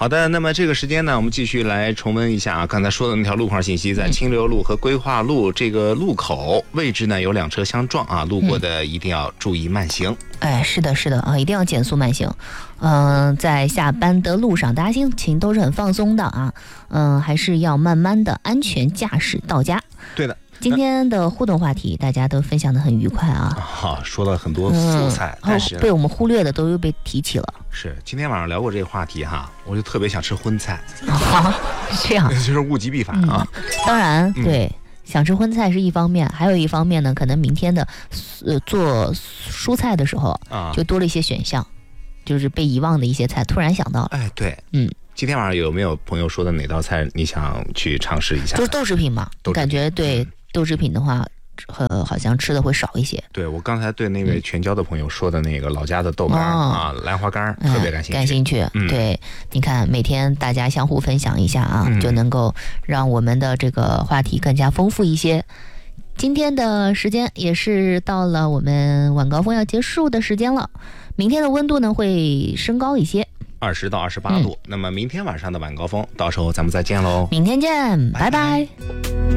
好的，那么这个时间呢，我们继续来重温一下啊，刚才说的那条路况信息，在清流路和规划路这个路口位置呢，有两车相撞啊，路过的一定要注意慢行。 是的啊，一定要减速慢行。在下班的路上，大家心情都是很放松的啊。还是要慢慢的安全驾驶到家。 对的。 今天的互动话题，大家都分享得很愉快啊。 说了很多素菜，但是被我们忽略的都又被提起了。 是，今天晚上聊过这个话题哈，我就特别想吃荤菜。 这样就是物极必反啊。 当然，对。想吃荤菜是一方面，还有一方面呢，可能明天的做蔬菜的时候就多了一些选项，就是被遗忘的一些菜突然想到了。 对，今天晚上有没有朋友说的哪道菜你想去尝试一下？ 就是豆制品嘛，感觉对豆制品的话，好像吃的会少一些。 对，我刚才对那位全椒的朋友说的那个老家的豆干兰花干特别感兴趣。 对，你看每天大家相互分享一下啊，就能够让我们的这个话题更加丰富一些。今天的时间也是到了我们晚高峰要结束的时间了，明天的温度呢会升高一些，20到28度。那么明天晚上的晚高峰，到时候咱们再见喽。 明天见，拜拜。